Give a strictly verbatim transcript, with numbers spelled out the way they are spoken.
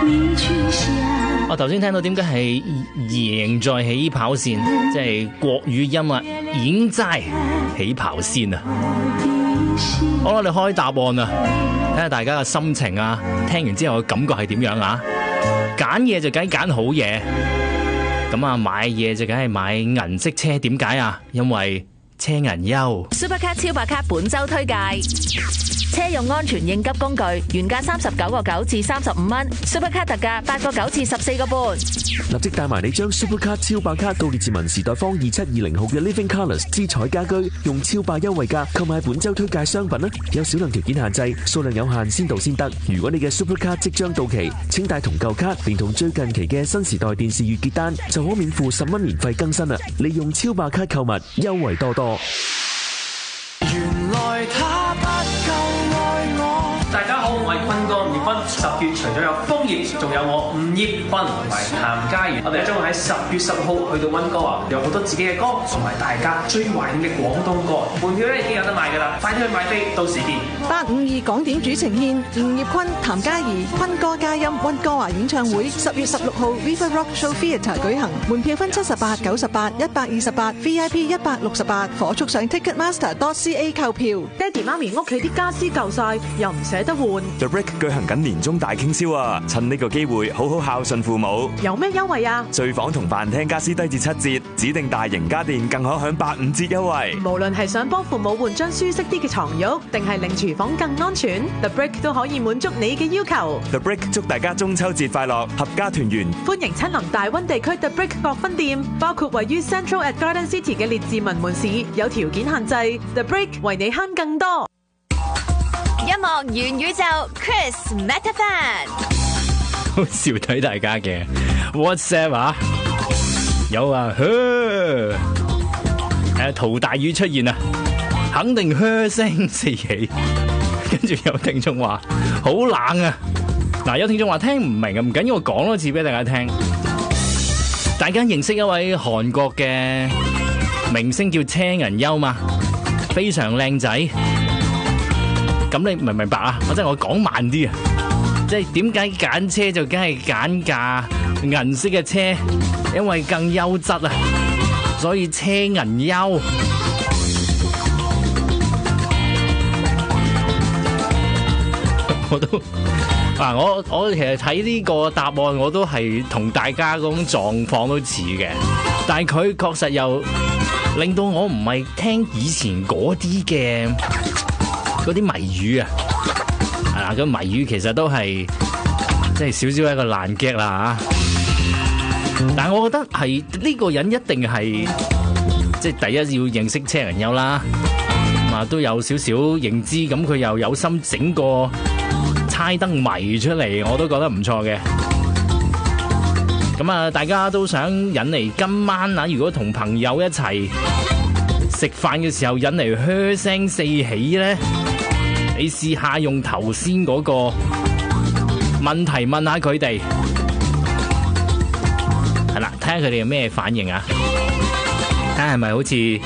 我頭先聽到點解係贏在起跑線，即係國語音啊，贏在起跑線啊！好啦，我哋開答案啊，睇下大家嘅心情啊，聽完之後嘅感覺係點樣啊？揀嘢就梗係揀好嘢，咁啊買嘢就梗係買銀色車，點解啊？因為車銀優。 Supercar 超白卡本周推介。車用安全應急工具，原價三十九個九至三十五蚊 ，Supercar 特價八個九至十四個半。 立即帶埋你將 Supercar 超白卡到列治文時代坊二七二零號嘅 Living Colours 之彩家居，用超白優惠價購買本周推介商品啦！有少量條件限制，數量有限，先到先得。如果你嘅 Supercar 即將到期，請帶同舊卡，連同最近期嘅新時代電視月結單，就可免付十蚊年費更新啦！利用超白卡購物，優惠多多。 原來他不夠愛我。大家好，我係坤哥吳業坤。十月除咗有楓葉，仲有我吳業坤同埋譚嘉儀。我哋將會喺十月十號去到溫哥華，有好多自己嘅歌，同埋大家最懷念嘅廣東歌。門票咧已經有得賣㗎啦，快啲去買飛，到時見。 八五二港點主呈獻吳業坤、譚嘉儀、坤哥嘉音溫哥華演唱會，十月十六號 Viva Rock Show Theatre 舉行，門票分七十八、九十八、一百二十八 ，V I P 一百六十八，火速上 Ticketmaster dot C A 購票。 爹哋媽咪屋企啲家私舊晒，又唔捨得換。 The Brick 舉行緊年終大傾銷啊！趁呢個機會好好孝順父母。 有咩優惠啊？ 睡房同飯廳家私低至七折，指定大型家電更可享八五折優惠。 無論係想幫父母換張舒適啲嘅床褥，定係令廚房更安全 ，The Brick 都可以滿足你嘅要求。 The Brick 祝大家中秋節快樂，合家團圓。 歡迎親臨大灣地區 The Brick 各分店，包括位於 Central at Garden City 嘅列治文門市，有條件限制。The Brick 為你慳更多。 音樂元宇宙 Chris Metafan。 好笑睇大家嘅 WhatsApp 啊，有啊，呵，誒陶大宇出現啊，肯定噓聲四起，跟住有聽眾話好冷啊，嗱有聽眾話聽唔明啊，唔緊要，我講多次俾大家聽。大家認識一位韓國嘅明星叫車銀優嘛，非常靚仔，咁你明唔明白啊？我真係我講慢啲啊！即係點解揀車就梗係揀架銀色嘅車，因為更優質啊，所以車銀優。我都啊，我我其實睇呢個答案，我都係同大家嗰種狀況都似嘅，但係佢確實又令到我唔係聽以前嗰啲嘅嗰啲謎語啊。係啦，咁謎語其實都係即係少少一個爛 gag 啦吓，但係我覺得係呢個人一定係即係第一要認識車銀優啦，咁啊都有少少認知，咁佢又有心整個猜燈謎出嚟，我都覺得唔錯嘅。咁啊，大家都想引嚟今晚啊，如果同朋友一齊食飯嘅時候引嚟噓聲四起咧，你試下用頭先嗰個問題問下佢哋，係啦，睇下佢哋有咩反應啊？睇下係咪好似